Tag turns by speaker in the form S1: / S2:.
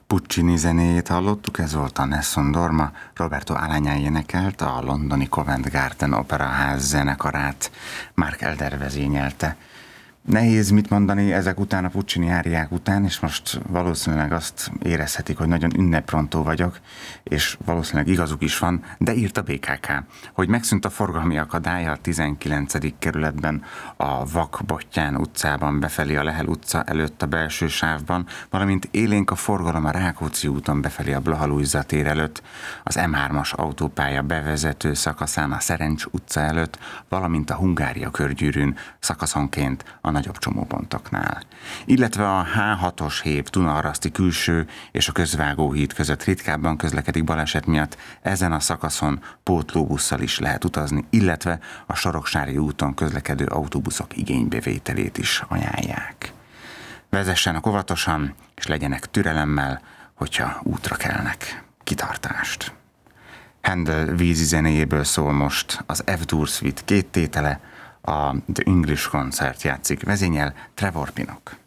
S1: Puccini zenéjét hallottuk, ez volt a Nessun Dorma, Roberto Alagna énekelt, a londoni Covent Garden Operaház zenekarát Mark Elder vezényelte. Nehéz mit mondani ezek után, a Puccini áriák után, és most valószínűleg azt érezhetik, hogy nagyon ünneprontó vagyok, és valószínűleg igazuk is van, de írt a BKK, hogy megszűnt a forgalmi akadálya a 19. kerületben, a Vak-Bottyán utcában befelé a Lehel utca előtt a belső sávban, valamint élénk a forgalom a Rákóczi úton befelé a Blaha-Lujza tér előtt, az M3-as autópálya bevezető szakaszán a Szerencs utca előtt, valamint a Hungária körgyűrűn szakaszonként a nagyobb csomópontoknál. Illetve a H6-os hév Dunaharaszti külső és a Közvágóhíd között ritkábban közlekedik baleset miatt, ezen a szakaszon pótlóbusszal is lehet utazni, illetve a Soroksári úton közlekedő autóbuszok igénybevételét is ajánlják. Vezessenek óvatosan, és legyenek türelemmel, hogyha útra kelnek. Kitartást! Handel vízi zenéjéből szól most az F-dur Suite 2 tétele, a The English Concert játszik, vezényel Trevor Pinnock.